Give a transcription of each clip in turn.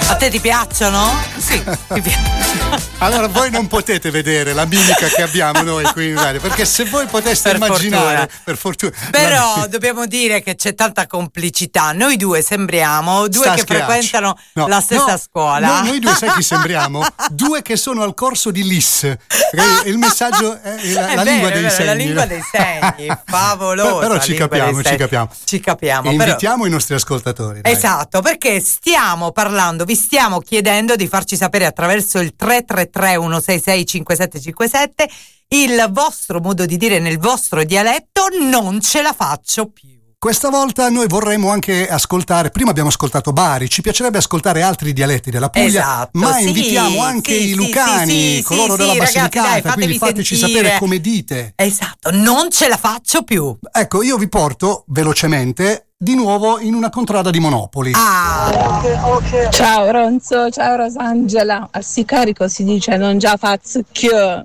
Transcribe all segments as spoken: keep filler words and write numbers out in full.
A te ti piacciono? Sì, ti piacciono. Allora voi non potete vedere la mimica che abbiamo noi qui in radio, perché se voi poteste Per immaginare, fortuna. per fortuna. Però la- dobbiamo dire che c'è tanta complicità. Noi due sembriamo due Sta che schiaccio. frequentano No, la stessa no, scuola. no, noi due sai chi sembriamo? Due che sono al corso di L I S. Perché il messaggio è la, È la vero, lingua è dei vero, segni. la lingua dei segni, favolosa. Però ci lingua capiamo, dei ci segni. capiamo. Ci capiamo. E però- invitiamo i nostri ascoltatori. dai. Esatto, perché stiamo parlando, vi stiamo chiedendo di farci sapere attraverso il tre tre tre uno sei sei cinque sette cinque sette il vostro modo di dire nel vostro dialetto. Non ce la faccio più. Questa volta noi vorremmo anche ascoltare, prima abbiamo ascoltato Bari, ci piacerebbe ascoltare altri dialetti della Puglia, Esatto, ma sì, invitiamo anche sì, i sì, lucani, sì, sì, coloro sì, della sì, ragazzi, Basilicata, dai, quindi fatevi fateci sentire. sapere come dite. Esatto, non ce la faccio più. Ecco, io vi porto velocemente di nuovo in una contrada di Monopoli. Ah, Ciao Ronzo, ciao Rosangela. A Sicarico si dice non già fazzo chiù.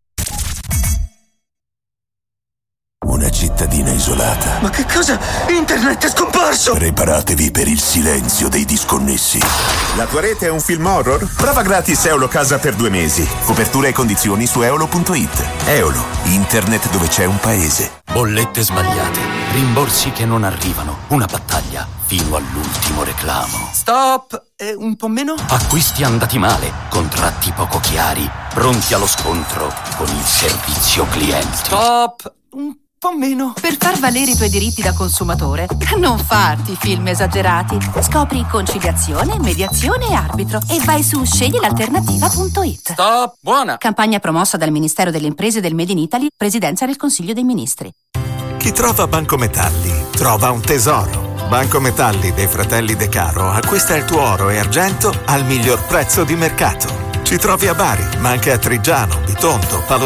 Una cittadina isolata. Ma che cosa? Internet è scomparso! Preparatevi per il silenzio dei disconnessi. La tua rete è un film horror? Prova gratis Eolo Casa per due mesi. Copertura e condizioni su eolo punto it. Eolo, internet dove c'è un paese. Bollette sbagliate, rimborsi che non arrivano, una battaglia fino all'ultimo reclamo. Stop! Eh, un po' meno? Acquisti andati male, contratti poco chiari, pronti allo scontro con il servizio clienti. Stop! Un po' meno. Per far valere i tuoi diritti da consumatore, non farti film esagerati. Scopri conciliazione, mediazione e arbitro e vai su scegli l'alternativa punto it. Stop! Buona! Campagna promossa dal Ministero delle Imprese del Made in Italy, Presidenza del Consiglio dei Ministri. Chi trova Banco Metalli trova un tesoro. Banco Metalli dei fratelli De Caro acquista il tuo oro e argento al miglior prezzo di mercato. Ci trovi a Bari, ma anche a Trigiano, Bitonto, Palo